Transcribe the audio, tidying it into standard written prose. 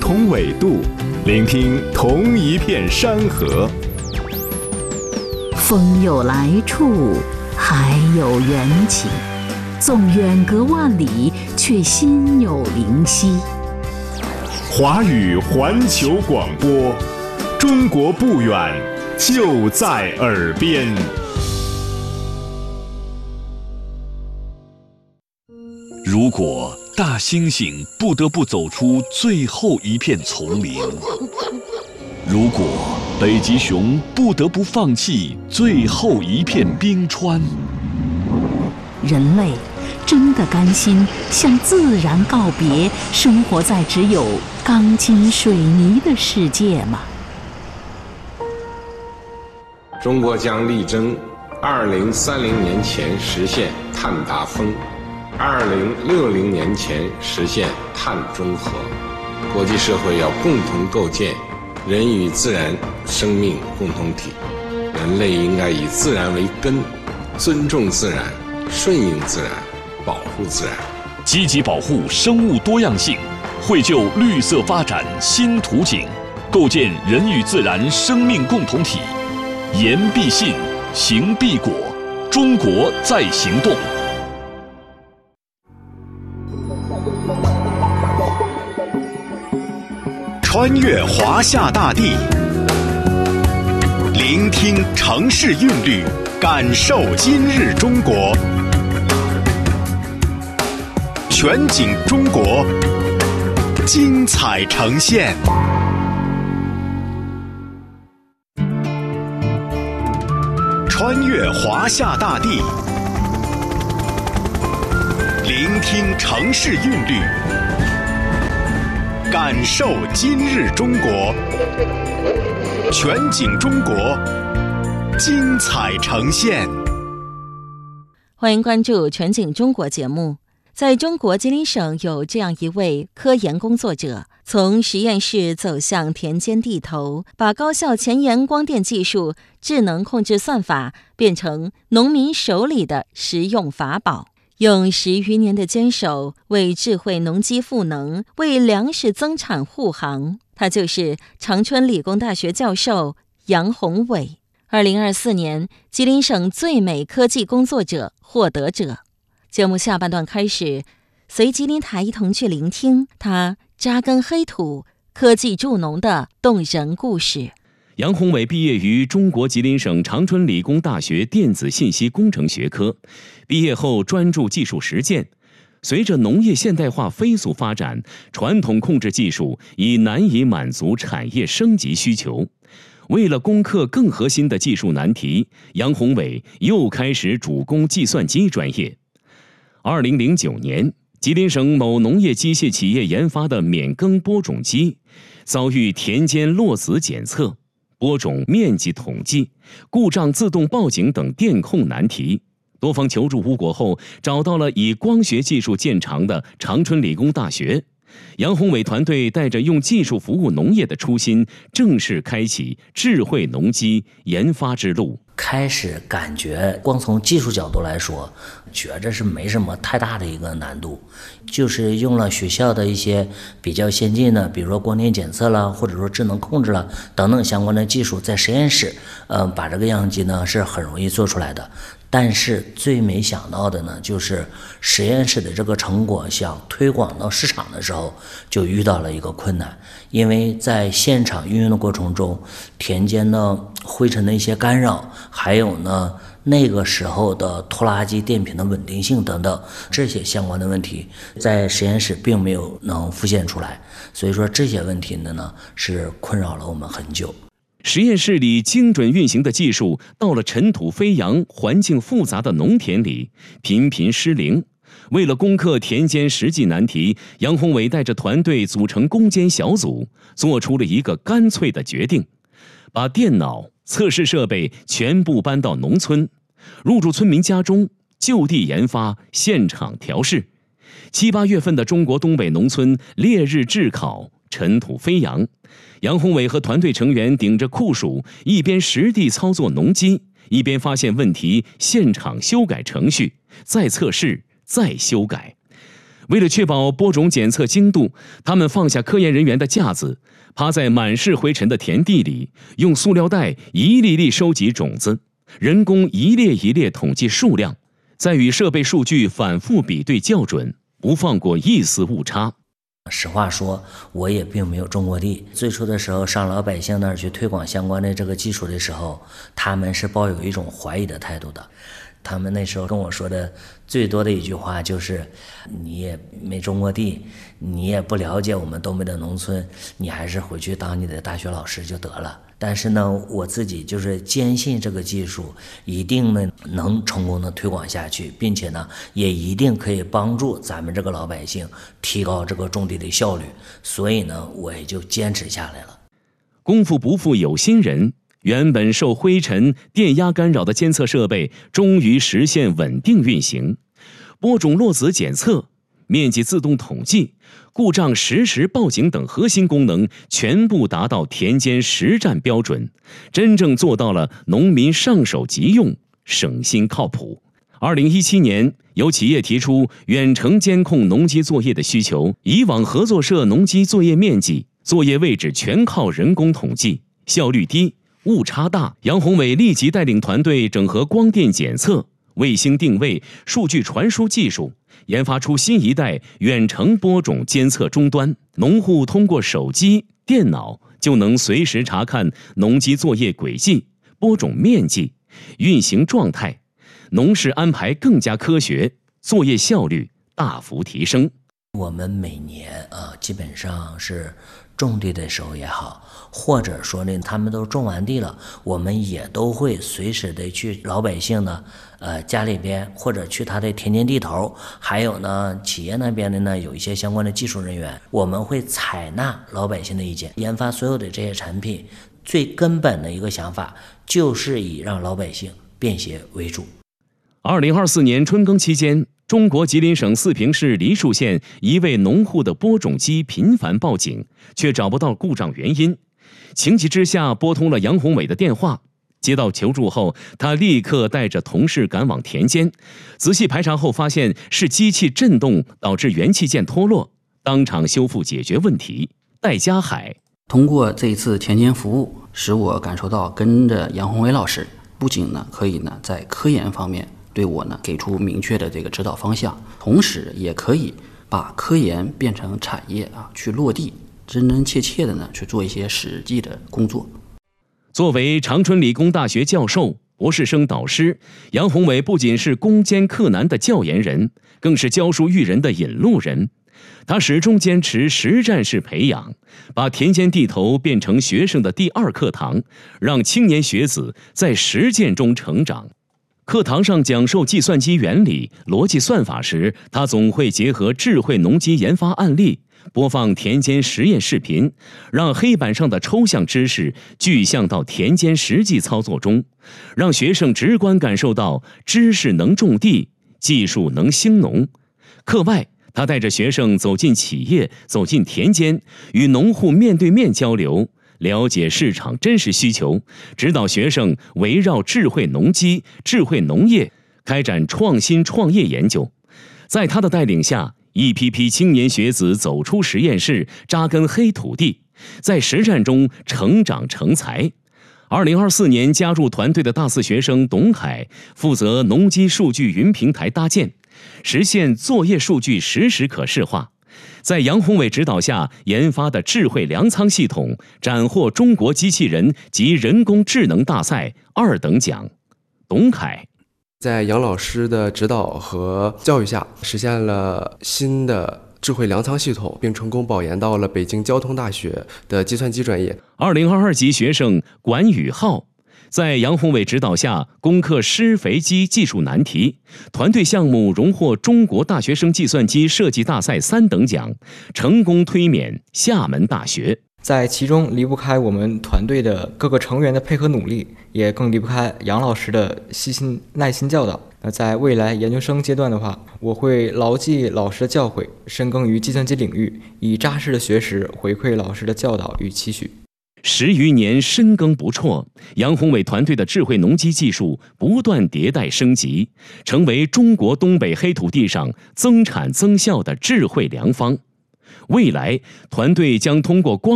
重纬度，聆听同一片山河。 风有来处，海有缘起，纵远隔万里，却心有灵犀。 华语环球广播，中国不远，就在耳边。 如果大猩猩不得不走出最后一片丛林，如果北极熊不得不放弃最后一片冰川， 人类真的甘心向自然告别，生活在只有钢筋水泥的世界吗？ 中国将力争2030年前实现碳达峰，2060年前实现碳中和。国际社会要共同构建人与自然生命共同体，人类应该以自然为根，尊重自然，顺应自然，保护自然， 积极保护生物多样性，绘就绿色发展新图景，构建人与自然生命共同体。言必信，行必果，中国在行动。 穿越华夏大地，聆听城市韵律，感受今日中国。全景中国，精彩呈现。穿越华夏大地，聆听城市韵律，感受今日中国。全景中国，精彩呈现。 欢迎关注全景中国节目。在中国吉林省有这样一位科研工作者，从实验室走向田间地头，把高效前沿光电技术、智能控制算法变成农民手里的实用法宝，用10余年的坚守为智慧农机赋能，为粮食增产护航。他就是长春理工大学教授杨宏伟，2024年吉林省最美科技工作者获得者。节目下半段开始，随吉林台一同去聆听他扎根黑土、科技助农的动人故事。 杨宏伟毕业于中国吉林省长春理工大学电子信息工程学科，毕业后专注技术实践。随着农业现代化飞速发展，传统控制技术已难以满足产业升级需求。为了攻克更核心的技术难题，杨宏伟又开始主攻计算机专业。2009年，吉林省某农业机械企业研发的免耕播种机遭遇田间落子检测、播种面积统计、故障自动报警等电控难题，多方求助无果后，找到了以光学技术见长的长春理工大学。杨宏伟团队带着用技术服务农业的初心，正式开启智慧农机研发之路。 开始感觉光从技术角度来说，觉着是没什么太大的一个难度，就是用了学校的一些比较先进的，比如说光电检测啦，或者说智能控制啦等等相关的技术，在实验室把这个样机呢是很容易做出来的。但是最没想到的呢，就是实验室的这个成果想推广到市场的时候，就遇到了一个困难。因为在现场运用的过程中，田间的灰尘的一些干扰，还有呢那个时候的拖拉机电瓶的稳定性等等这些相关的问题，在实验室并没有能浮现出来。所以说这些问题呢是困扰了我们很久。 实验室里精准运行的技术，到了尘土飞扬、环境复杂的农田里，频频失灵。为了攻克田间实际难题，杨宏伟带着团队组成攻坚小组，做出了一个干脆的决定：把电脑、测试设备全部搬到农村，入住村民家中，就地研发、现场调试。7、8月份的中国东北农村烈日炙烤，尘土飞扬。杨宏伟和团队成员顶着酷暑，一边实地操作农机，一边发现问题，现场修改程序，再测试，再修改。 为了确保播种检测精度，他们放下科研人员的架子，趴在满是灰尘的田地里，用塑料袋一粒粒收集种子，人工一列一列统计数量，再与设备数据反复比对校准，不放过一丝误差。 实话说，我也并没有种过地。最初的时候上老百姓那儿去推广相关的这个技术的时候，他们是抱有一种怀疑的态度的。他们那时候跟我说的最多的一句话就是：“你也没种过地，你也不了解我们东北的农村，你还是回去当你的大学老师就得了。”但是呢，我自己就是坚信这个技术一定能成功的推广下去，并且呢，也一定可以帮助咱们这个老百姓提高这个种地的效率。所以呢，我也就坚持下来了。 功夫不负有心人。原本受灰尘、电压干扰的监测设备终于实现稳定运行，播种落子检测、面积自动统计、故障实时报警等核心功能全部达到田间实战标准，真正做到了农民上手即用、省心靠谱。2017年，有企业提出远程监控农机作业的需求，以往合作社农机作业面积、作业位置全靠人工统计，效率低，误差大。杨宏伟立即带领团队整合光电检测、卫星定位、数据传输技术，研发出新一代远程播种监测终端。农户通过手机、电脑就能随时查看农机作业轨迹、播种面积、运行状态，农事安排更加科学，作业效率大幅提升。 我们每年基本上是种地的时候也好，或者说呢，他们都种完地了，我们也都会随时的去老百姓呢，家里边或者去他的田间地头，还有呢企业那边的呢有一些相关的技术人员，我们会采纳老百姓的意见，研发所有的这些产品。最根本的一个想法就是以让老百姓便携为主。 2024年春耕期间，中国吉林省四平市梨树县一位农户的播种机频繁报警，却找不到故障原因。情急之下拨通了杨宏伟的电话，接到求助后，他立刻带着同事赶往田间，仔细排查后发现是机器震动导致元器件脱落，当场修复解决问题。戴家海通过这一次田间服务，使我感受到跟着杨宏伟老师，不仅呢可以呢在科研方面对我呢给出明确的这个指导方向，同时也可以把科研变成产业去落地，真真切切的呢去做一些实际的工作。 作为长春理工大学教授、博士生导师，杨宏伟不仅是攻坚克难的教研人，更是教书育人的引路人。他始终坚持实战式培养，把田间地头变成学生的第二课堂，让青年学子在实践中成长。课堂上讲授计算机原理、逻辑算法时，他总会结合智慧农机研发案例，播放田间实验视频，让黑板上的抽象知识具象到田间实际操作中，让学生直观感受到知识能种地，技术能兴农。课外，他带着学生走进企业，走进田间，与农户面对面交流，了解市场真实需求，指导学生围绕智慧农机、智慧农业开展创新创业研究。在他的带领下，一批批青年学子走出实验室，扎根黑土地，在实战中成长成才。2024年加入团队的大四学生董凯负责农机数据云平台搭建，实现作业数据实时可视化。在杨宏伟指导下研发的智慧粮仓系统斩获中国机器人及人工智能大赛2等奖。董凯在杨老师的指导和教育下，实现了新的智慧粮仓系统，并成功保研到了北京交通大学的计算机专业。 2022级学生管宇浩在杨宏伟指导下攻克施肥机技术难题，团队项目荣获中国大学生计算机设计大赛3等奖，成功推免厦门大学。 在其中离不开我们团队的各个成员的配合努力，也更离不开杨老师的细心耐心教导。在未来研究生阶段的话，我会牢记老师的教诲，深耕于计算机领域，以扎实的学识回馈老师的教导与期许。 10余年深耕不辍，杨宏伟团队的智慧农机技术不断迭代升级，成为中国东北黑土地上增产增效的智慧良方。未来，团队将通过光